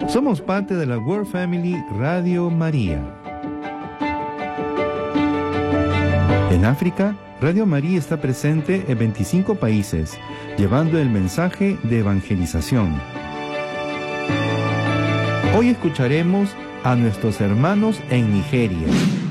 Somos parte de la World Family Radio María. En África, Radio María está presente en 25 países, llevando el mensaje de evangelización. Hoy escucharemos a nuestros hermanos en Nigeria.